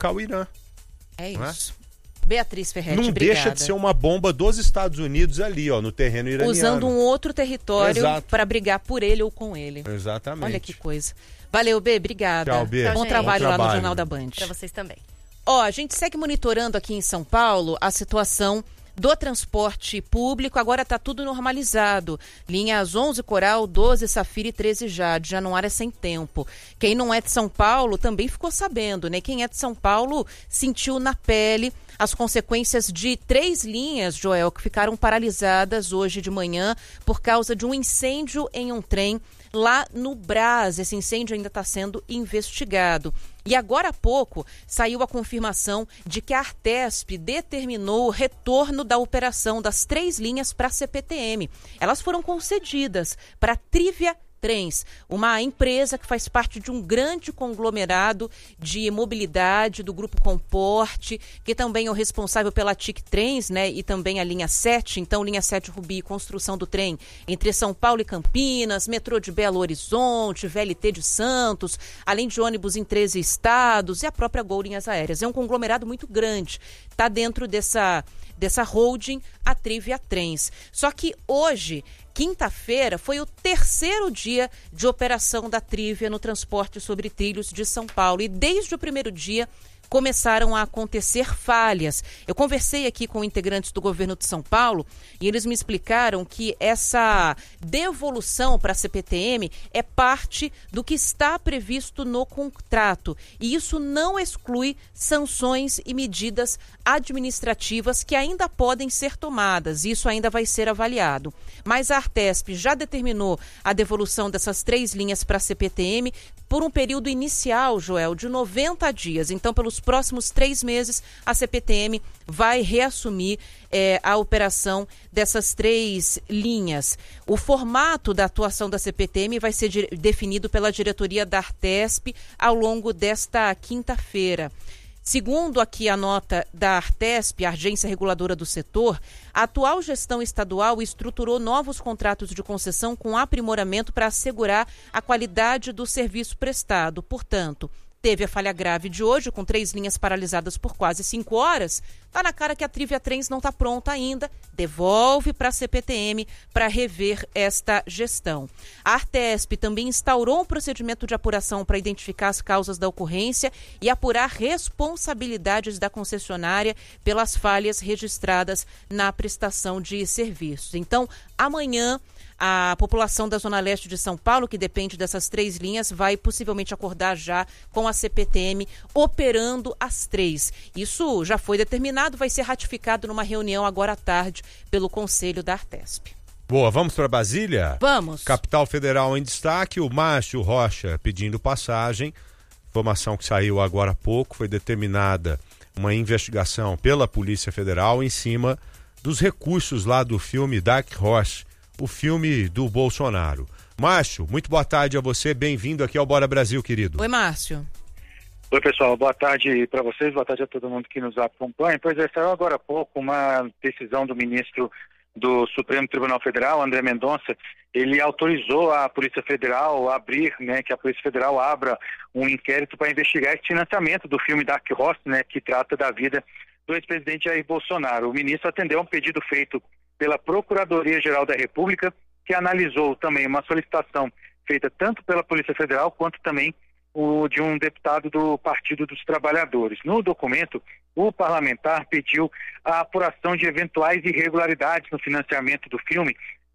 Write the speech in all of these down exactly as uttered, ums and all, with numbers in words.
atacar o Irã. É Não isso. é? Beatriz Ferretti, Não obrigada. deixa de ser uma bomba dos Estados Unidos ali, ó, no terreno iraniano. Usando um outro território para brigar por ele ou com ele. Exatamente. Olha que coisa. Valeu, B, obrigada. Tchau, B. Bom Tchau, trabalho Bom lá trabalho. no Jornal da Band. Para vocês também. Ó, a gente segue monitorando aqui em São Paulo a situação do transporte público. Agora está tudo normalizado. Linhas onze Coral, doze Safira e treze Jade. Januária sem tempo. Quem não é de São Paulo também ficou sabendo, né? Quem é de São Paulo sentiu na pele as consequências de três linhas, Joel, que ficaram paralisadas hoje de manhã por causa de um incêndio em um trem lá no Brás. Esse incêndio ainda está sendo investigado. E agora há pouco saiu a confirmação de que a Artesp determinou o retorno da operação das três linhas para a C P T M. Elas foram concedidas para a Trivia Trens, uma empresa que faz parte de um grande conglomerado de mobilidade do Grupo Comporte, que também é o responsável pela T I C Trens, né, e também a linha sete, então linha sete Rubi, construção do trem entre São Paulo e Campinas, metrô de Belo Horizonte, V L T de Santos, além de ônibus em treze estados e a própria Gol Linhas Aéreas. É um conglomerado muito grande, está dentro dessa, dessa holding, a Trivia Trens. Só que hoje, quinta-feira, foi o terceiro dia de operação da Trivia no transporte sobre trilhos de São Paulo. E desde o primeiro dia começaram a acontecer falhas. Eu conversei aqui com integrantes do governo de São Paulo e eles me explicaram que essa devolução para a C P T M é parte do que está previsto no contrato. E isso não exclui sanções e medidas administrativas que ainda podem ser tomadas. Isso ainda vai ser avaliado. Mas a Artesp já determinou a devolução dessas três linhas para a C P T M por um período inicial, Joel, de noventa dias. Então, pelos próximos três meses, a C P T M vai reassumir eh, a operação dessas três linhas. O formato da atuação da C P T M vai ser de, definido pela diretoria da Artesp ao longo desta quinta-feira. Segundo aqui a nota da Artesp, a agência reguladora do setor, a atual gestão estadual estruturou novos contratos de concessão com aprimoramento para assegurar a qualidade do serviço prestado. Portanto, teve a falha grave de hoje, com três linhas paralisadas por quase cinco horas. Está na cara que a Trivia Trens não está pronta ainda. Devolve para a C P T M para rever esta gestão. A Artesp também instaurou um procedimento de apuração para identificar as causas da ocorrência e apurar responsabilidades da concessionária pelas falhas registradas na prestação de serviços. Então, amanhã, a população da Zona Leste de São Paulo, que depende dessas três linhas, vai possivelmente acordar já com a C P T M operando as três. Isso já foi determinado, vai ser ratificado numa reunião agora à tarde pelo Conselho da Artesp. Boa, vamos para Brasília? Vamos. Capital Federal em destaque, o Márcio Rocha pedindo passagem. Informação que saiu agora há pouco, foi determinada uma investigação pela Polícia Federal em cima dos recursos lá do filme Dark Horse, o filme do Bolsonaro. Márcio, muito boa tarde a você, bem-vindo aqui ao Bora Brasil, querido. Oi, Márcio. Oi, pessoal, boa tarde para vocês, boa tarde a todo mundo que nos acompanha. Pois é, saiu agora há pouco uma decisão do ministro do Supremo Tribunal Federal, André Mendonça. Ele autorizou a Polícia Federal a abrir, né, que a Polícia Federal abra um inquérito para investigar esse financiamento do filme Dark Horse, né, que trata da vida do ex-presidente Jair Bolsonaro. O ministro atendeu a um pedido feito pela Procuradoria-Geral da República, que analisou também uma solicitação feita tanto pela Polícia Federal quanto também o de um deputado do Partido dos Trabalhadores. No documento, o parlamentar pediu a apuração de eventuais irregularidades no financiamento do filme,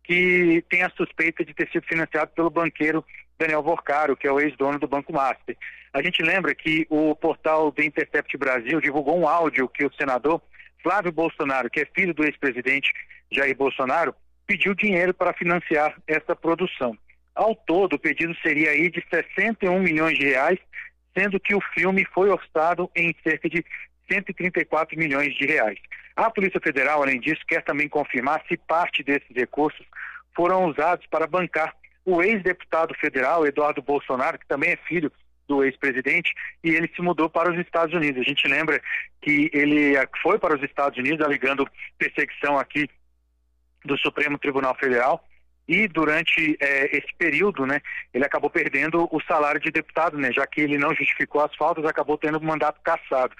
que tem a suspeita de ter sido financiado pelo banqueiro Daniel Vorcaro, que é o ex-dono do Banco Master. A gente lembra que o portal The Intercept Brasil divulgou um áudio que o senador Flávio Bolsonaro, que é filho do ex-presidente Jair Bolsonaro, pediu dinheiro para financiar essa produção. Ao todo, o pedido seria aí de sessenta e um milhões de reais, sendo que o filme foi orçado em cerca de cento e trinta e quatro milhões de reais. A Polícia Federal, além disso, quer também confirmar se parte desses recursos foram usados para bancar o ex-deputado federal, Eduardo Bolsonaro, que também é filho do ex-presidente, e ele se mudou para os Estados Unidos. A gente lembra que ele foi para os Estados Unidos alegando perseguição aqui do Supremo Tribunal Federal, e durante eh, esse período, né, ele acabou perdendo o salário de deputado, né, já que ele não justificou as faltas, acabou tendo o mandato cassado.